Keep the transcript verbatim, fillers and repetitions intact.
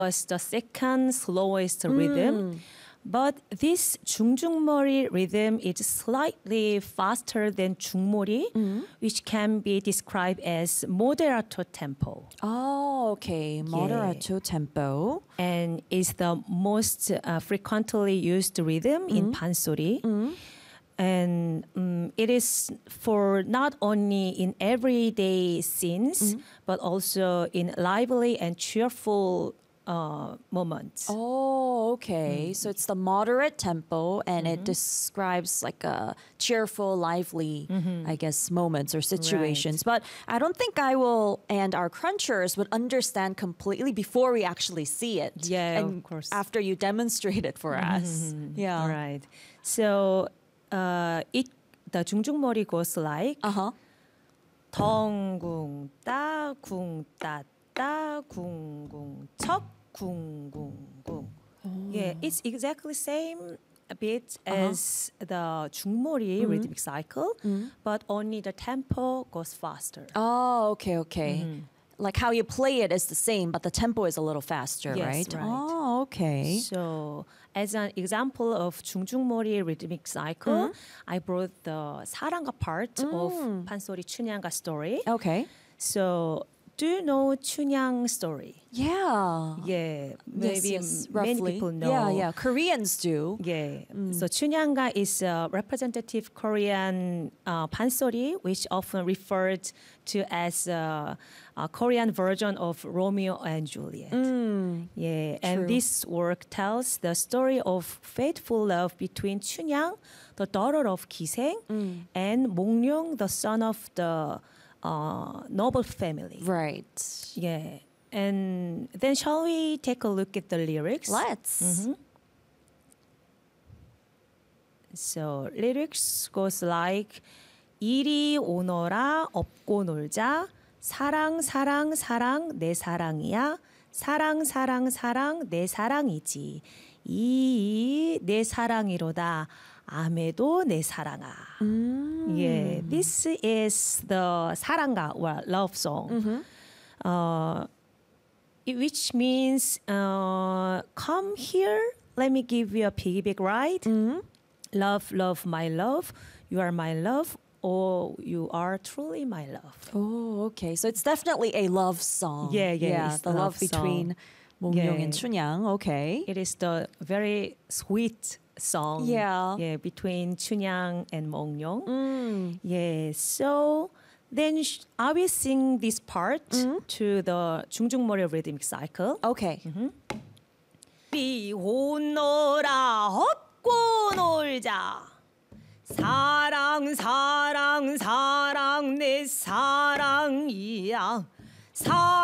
was the second slowest rhythm. But this 중중머리 rhythm is slightly faster than 중머리, mm. which can be described as moderato tempo. Oh, okay. Moderato yeah. tempo. And is the most uh, frequently used rhythm mm. in 판소리. Mm. And um, it is for not only in everyday scenes, mm. but also in lively and cheerful uh, moments. Oh, okay. Mm. So it's the moderate tempo, and mm-hmm. it describes like a cheerful, lively, mm-hmm. I guess, moments or situations. Right. But I don't think I will and our crunchers would understand completely before we actually see it. Yeah, and of course. After you demonstrate it for mm-hmm. us. Yeah. Right. So uh, it the 중중머리 goes like uh-huh. 덩궁 따궁 따따 궁궁 척 궁궁궁. Yeah, it's exactly same a bit uh-huh. as the 중머리 mm-hmm. rhythmic cycle, mm-hmm. but only the tempo goes faster. Oh, okay, okay. Mm-hmm. Like how you play it is the same, but the tempo is a little faster, yes, right? right? Oh, okay. So, as an example of 중중머리 rhythmic cycle, mm-hmm. I brought the 사랑가 part mm. of 판소리 춘향가 story. Okay. So, do you know 춘향 story? Yeah. Yeah. Maybe yes, yes, many roughly. people know. Yeah, yeah. Koreans do. Yeah. Mm. So 춘향가 is a representative Korean uh, 판소리, which often referred to as a, a Korean version of Romeo and Juliet. Mm. Yeah. True. And this work tells the story of faithful love between 춘향, the daughter of 기생, mm. and 몽룡, the son of the uh, noble family. Right. Yeah. And then shall we take a look at the lyrics? Let's. Mm-hmm. So lyrics goes like 이리 오너라 업고 놀자 사랑 사랑 사랑 내 사랑이야 사랑 사랑 사랑 내 사랑이지 이 내 사랑이로다 아메도 내 사랑아. Mm. Yeah, this is the 사랑가 or love song. Mm-hmm. Uh, which means uh, come here, let me give you a piggyback ride. Mm-hmm. Love, love, my love, you are my love, or you are truly my love. Oh, okay. So it's definitely a love song. Yeah, yeah. yeah it's the love, love between 몽룡 yeah. and 춘향. Okay. It is the very sweet song. Yeah. Yeah, between 춘향 and 몽룡. Mm. Yeah, so then sh- I will sing this part mm-hmm. to the 중중머리 rhythmic cycle. Okay. 비 오너라 업고 놀자 사랑 사랑 사랑 내 사랑이야 사